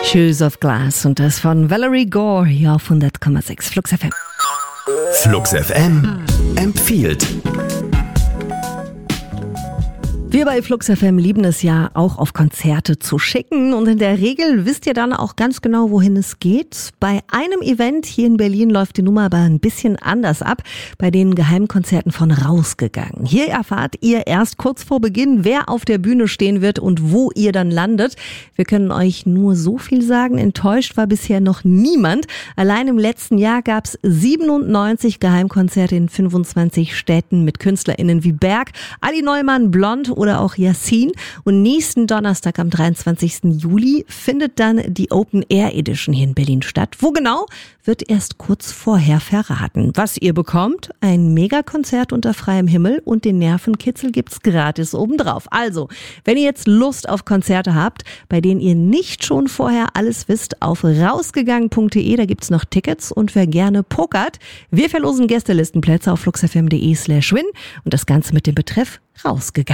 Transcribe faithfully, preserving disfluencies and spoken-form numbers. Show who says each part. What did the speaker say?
Speaker 1: Shoes of Glass und das von Valerie Gore hier auf hundert Komma sechs Flux F M.
Speaker 2: Flux F M empfiehlt.
Speaker 1: Wir bei Flux F M lieben es ja auch auf Konzerte zu schicken und in der Regel wisst ihr dann auch ganz genau, wohin es geht. Bei einem Event hier in Berlin läuft die Nummer aber ein bisschen anders ab, bei den Geheimkonzerten von Rausgegangen. Hier erfahrt ihr erst kurz vor Beginn, wer auf der Bühne stehen wird und wo ihr dann landet. Wir können euch nur so viel sagen, enttäuscht war bisher noch niemand. Allein im letzten Jahr gab es siebenundneunzig Geheimkonzerte in fünfundzwanzig Städten mit KünstlerInnen wie Berg, Ali Neumann, Blond oder auch Yassin. Und nächsten Donnerstag am dreiundzwanzigsten Juli findet dann die Open Air Edition hier in Berlin statt. Wo genau, wird erst kurz vorher verraten. Was ihr bekommt? Ein Megakonzert unter freiem Himmel und den Nervenkitzel gibt's gratis obendrauf. Also, wenn ihr jetzt Lust auf Konzerte habt, bei denen ihr nicht schon vorher alles wisst, auf rausgegangen punkt de, da gibt's noch Tickets und wer gerne pokert, wir verlosen Gästelistenplätze auf fluxfm punkt de slash win und das Ganze mit dem Betreff rausgegangen.